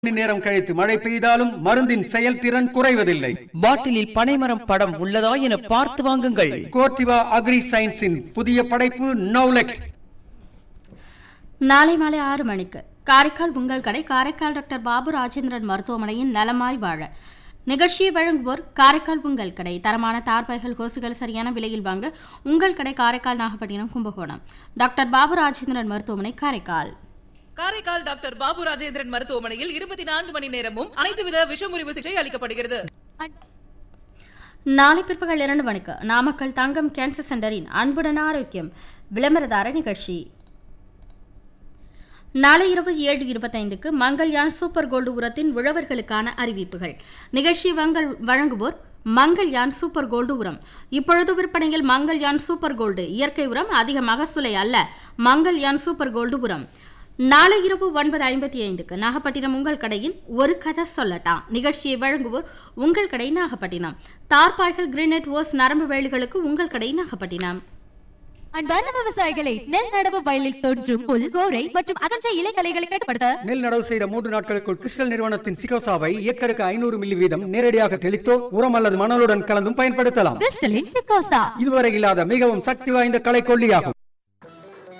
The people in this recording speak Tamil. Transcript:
மணி நேரம் கழித்து மழை பெய்தாலும் மருந்தின் செயல்திறன் குறைவதில்லை. பாட்டிலில் பனைமரம் படம் உள்ளதா என பார்த்து வாங்குங்கள். கோர்டிவா அக்ரி சயின்ஸின் புதிய படைப்பு நௌலெக்ட். நாளை மாலை 6 மணிக்கு காரைக்கால் உங்கள் கடை காரைக்கால் டாக்டர் பாபு ராஜேந்திரன் மருத்துவமனையின் நலமாய் வாழ நிகழ்ச்சியை வழங்குவோர் காரைக்கால் உங்கள் கடை. தரமான தார்பாய்கள் கோசுகள் சரியான விலையில் வாங்க உங்கள் கடை காரைக்கால், நாகப்பட்டினம், கும்பகோணம். டாக்டர் பாபு ராஜேந்திரன் மருத்துவமனை காரைக்கால். காரைக்கால் டாக்டர் பாபு ராஜேந்திரன் மருத்துவமனையில் 24 மணி நேரமும் அனைத்து வித விஷமுறிவு சிகிச்சை அளிக்கப்படுகிறது. நாளை பிற்பகல் 2 மணிக்கு நாமக்கல் தங்கம் கேன்சர் சென்டரின் அன்புடன் ஆரோக்கியம் விளம்பரதார நிகழ்ச்சி. நாளை இரவு 7:25க்கு மங்கள்யான் சூப்பர் கோல்டு உரத்தின் உழவர்களுக்கான அறிவிப்புகள். நிகழ்ச்சி வழங்குவோர் மங்கள்யான் சூப்பர் கோல்டு உரம். இப்பொழுது விற்பனையில் மங்கள்யான் சூப்பர் கோல்டு இயற்கை உரம், அதிக மகசூலை அல்ல. மங்கள்யான் சூப்பர் கோல்டு உரம். நாளை இரவு 9:55க்கு நாகப்பட்டினம் உங்கள் கடையின் ஒரு கதை சொல்லட்டா. நிகழ்ச்சியை வழங்குவோர் உங்கள் கடை நாகப்பட்டினம். தார்பாய்கள், கிரீனெட், ஓஸ், நரம்பு வேலிகளுக்கு உங்கள் கடை நாகப்பட்டினம். அன்பான விவசாயிகளை, நெல் நடவு வயலில் தோன்றும் புல், கோரை மற்றும் அகன்ற இலைகளை கட்டுப்படுத்த நெல் நடவு செய்த 3 நாட்களுக்குள் கிறிஸ்டல் நிறுவனத்தின் சிகோசாவை ஏக்கருக்கு 500 மில்லி வீதம் நேரடியாக தெளித்தோ உரம் அல்லது மணலுடன் கலந்தும் பயன்படுத்தலாம். கிறிஸ்டலின் சிகோசா இதுவரை இல்லாத மிகவும் சக்தி வாய்ந்த களைக்கொல்லியாகும்.